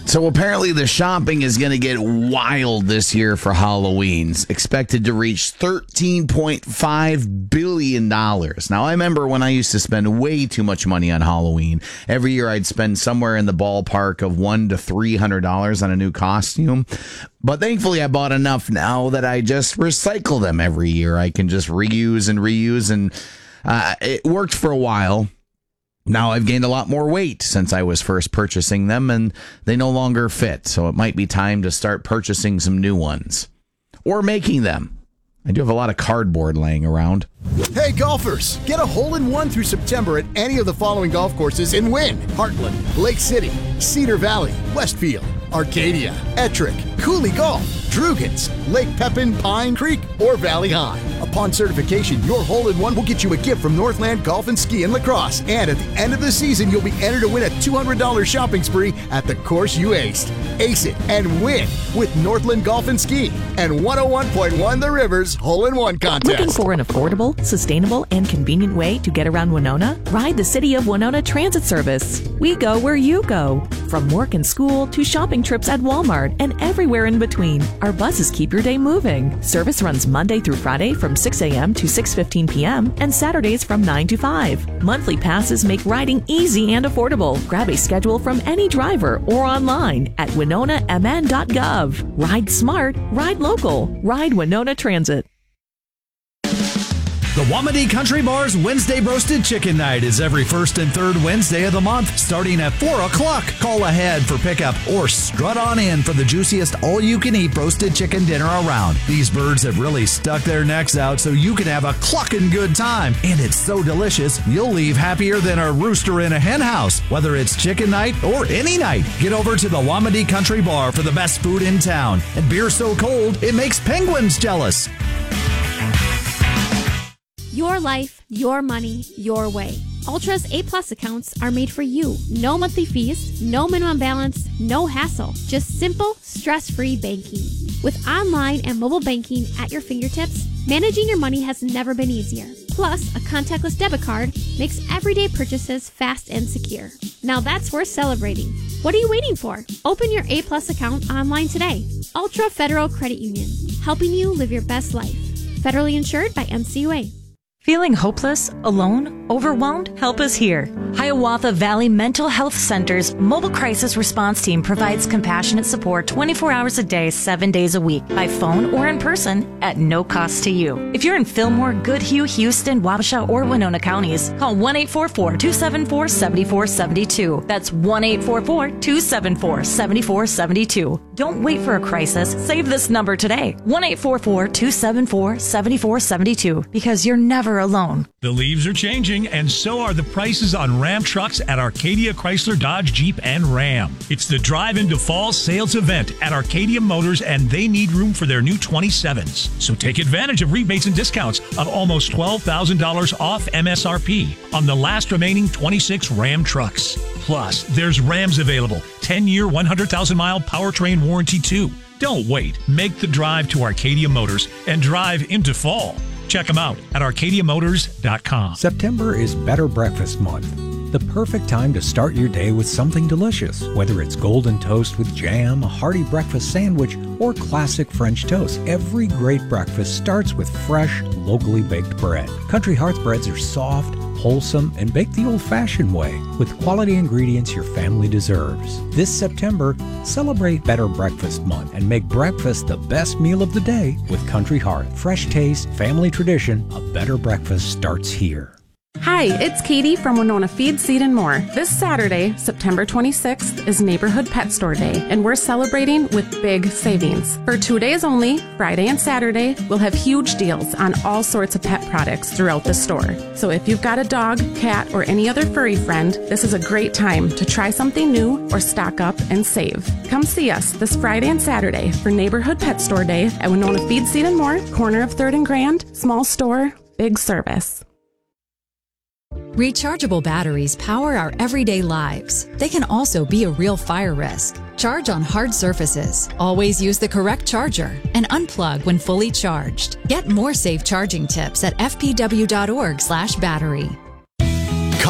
So apparently the shopping is going to get wild this year for Halloween's, expected to reach $13.5 billion. Now, I remember when I used to spend way too much money on Halloween. Every year I'd spend somewhere in the ballpark of $100 to $300 on a new costume. But thankfully I bought enough now that I just recycle them every year. I can just reuse, and it worked for a while. Now I've gained a lot more weight since I was first purchasing them, and they no longer fit. So it might be time to start purchasing some new ones or making them. I do have a lot of cardboard laying around. Hey golfers, get a hole-in-one through September at any of the following golf courses and win: Heartland, Lake City, Cedar Valley, Westfield, Arcadia, Ettrick, Cooley Golf, Drugans, Lake Pepin, Pine Creek, or Valley High. Upon certification, your hole-in-one will get you a gift from Northland Golf and Ski and Lacrosse. And at the end of the season, you'll be entered to win a $200 shopping spree at the course you aced. Ace it and win with Northland Golf and Ski and 101.1 The Rivers Hole-in-One Contest. Looking for an affordable, sustainable, and convenient way to get around Winona? Ride the City of Winona Transit Service. We go where you go. From work and school to shopping trips at Walmart and everywhere in between, our buses keep your day moving. Service runs Monday through Friday from 6 a.m. to 6:15 p.m. and Saturdays from 9 to 5. Monthly passes make riding easy and affordable. Grab a schedule from any driver or online at winonamn.gov. Ride smart, ride local, ride Winona Transit. The Wamedy Country Bar's Wednesday Roasted Chicken Night is every first and third Wednesday of the month, starting at 4 o'clock. Call ahead for pickup or strut on in for the juiciest all-you-can-eat roasted chicken dinner around. These birds have really stuck their necks out so you can have a clucking good time. And it's so delicious, you'll leave happier than a rooster in a hen house. Whether it's chicken night or any night, get over to the Wamedy Country Bar for the best food in town. And beer so cold, it makes penguins jealous. Your life, your money, your way. Ultra's A-Plus accounts are made for you. No monthly fees, no minimum balance, no hassle. Just simple, stress-free banking. With online and mobile banking at your fingertips, managing your money has never been easier. Plus, a contactless debit card makes everyday purchases fast and secure. Now that's worth celebrating. What are you waiting for? Open your A-Plus account online today. Ultra Federal Credit Union, helping you live your best life. Federally insured by NCUA. Feeling hopeless, alone, overwhelmed? Help is here. Hiawatha Valley Mental Health Center's mobile crisis response team provides compassionate support 24 hours a day, 7 days a week, by phone or in person at no cost to you. If you're in Fillmore, Goodhue, Houston, Wabasha, or Winona counties, call 1-844-274-7472. That's 1-844-274-7472. Don't wait for a crisis. Save this number today. 1-844-274-7472, because you're never alone. The leaves are changing, and so are the prices on Ram trucks at Arcadia Chrysler, Dodge, Jeep, and Ram. It's the Drive into Fall sales event at Arcadia Motors, and they need room for their new 27s. So take advantage of rebates and discounts of almost $12,000 off MSRP on the last remaining 26 Ram trucks. Plus, there's Rams available. 10-year, 100,000-mile powertrain warranty, too. Don't wait. Make the drive to Arcadia Motors and drive into fall. Check them out at arcadiamotors.com. September is Better Breakfast Month. The perfect time to start your day with something delicious, whether it's golden toast with jam, a hearty breakfast sandwich, or classic French toast. Every great breakfast starts with fresh, locally baked bread. Country Hearts breads are soft, wholesome, and baked the old-fashioned way with quality ingredients your family deserves. This September, celebrate Better Breakfast Month and make breakfast the best meal of the day with Country Heart. Fresh taste, family tradition, a better breakfast starts here. Hi, it's Katie from Winona Feed, Seed, and More. This Saturday, September 26th, is Neighborhood Pet Store Day, and we're celebrating with big savings. For 2 days only, Friday and Saturday, we'll have huge deals on all sorts of pet products throughout the store. So if you've got a dog, cat, or any other furry friend, this is a great time to try something new or stock up and save. Come see us this Friday and Saturday for Neighborhood Pet Store Day at Winona Feed, Seed, and More, corner of 3rd and Grand, small store, big service. Rechargeable batteries power our everyday lives. They can also be a real fire risk. Charge on hard surfaces. Always use the correct charger and unplug when fully charged. Get more safe charging tips at fpw.org/battery.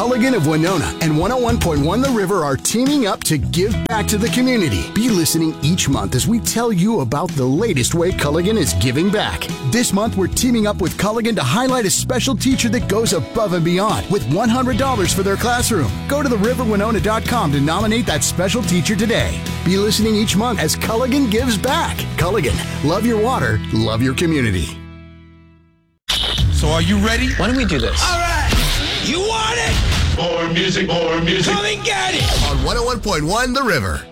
Culligan of Winona and 101.1 The River are teaming up to give back to the community. Be listening each month as we tell you about the latest way Culligan is giving back. This month, we're teaming up with Culligan to highlight a special teacher that goes above and beyond with $100 for their classroom. Go to theriverwinona.com to nominate that special teacher today. Be listening each month as Culligan gives back. Culligan, love your water, love your community. So are you ready? Why don't we do this? All right. You want it? More music, more music. Come and get it. On 101.1 The River.